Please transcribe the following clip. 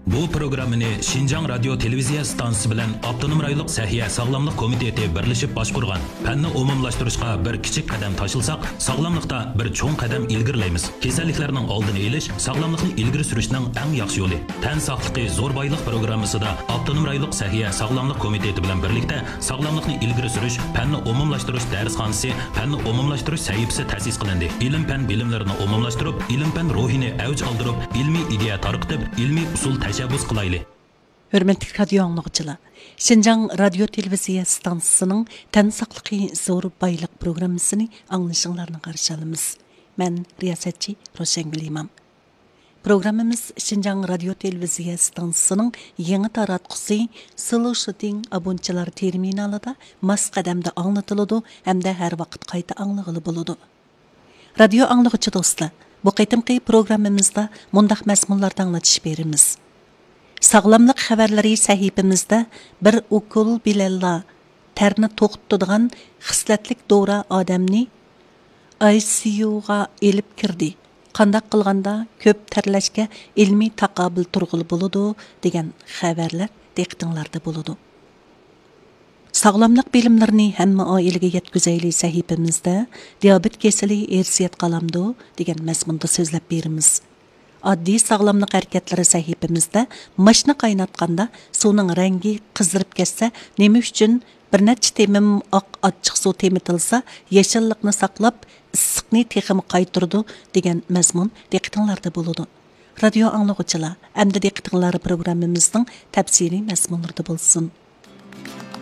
Bu programmani Şinjan Radyo Televiziya stansiyasi bilan Avtonom rayonluq Sahiya Sog'lomlik komiteti birlashib boshqurgan. Fanni umumlashtirishga bir kichik qadam tashlsak, sog'lomlikda bir cho'ng qadam ilgirlaymiz. Kasalliklarning oldini olish, sog'lomlikni ilgari surishning eng yaxshi yo'li. Tan sog'ligi zo'r boylik programmasida Avtonom rayonluq Sahiya Sog'lomlik komiteti bilan birlikda sog'lomlikni ilgari surish, fanni umumlashtirish darsxonasi, fanni umumlashtirish sahifasi ta'sis qilindi. Ilm-fan bilimlarini umumlashtirib, ilm-fan ruhini avj oldirib, ilmiy ideya tarqitib, ilmiy usul tashabbus qilayli. Hürmetli radyo anlıqçılar, Şinjan Radyo Televiziya stansiyasının Tan saqlıqı zo'r bayliq programmasını anglışınlarını qarşı alımız. Ben riyasetçi Roşengül İmam. Programmamiz Şinjan Radyo Televiziya stansiyasının yeni taratqusi Slow Shooting abunchilar terminalida mas qadamda anlatılıdı hem de her vaqt qayta anlıqılı buludu. Radyo anlıqçı dostlar, bu qaytimqi programmamizda mundaq mazmunlardan anlatış berimiz. Sağlamlık xabarlari sahifamizda bir ukul bilalla terni to'xtatadigan xislatlik dora odamni ICUga elib kirdi. Qandaq qilganda ko'p terlashga ilmiy taqobil turg'ili bo'ladi degan xabarlar diqqatinglarda bo'ladi. Sağlamlık bilimlerini hamma oilaga yetkazayli sahifamizda diabet kesali ersiyat qalamdi degan mazmunda so'zlab beramiz. Addi sağlamlık hareketleri sahifamizda mashina qaynatganda suvning rangi qizdirib ketsa, nima uchun bir necha temim oq achchiq suv temitilsa, yashillikni saqlab, issiqni teximi qaytirdi degan mazmun diqqatinglarda bo'ladi. Radio anglag'uchilar, endi diqqatinglar programmamizning tafsiliy mazmunlarida bo'lsin.